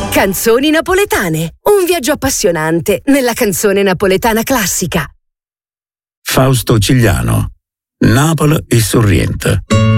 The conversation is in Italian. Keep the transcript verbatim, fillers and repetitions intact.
Canzoni napoletane. Un viaggio appassionante nella canzone napoletana classica. Fausto Cigliano. Napoli e Sorrento.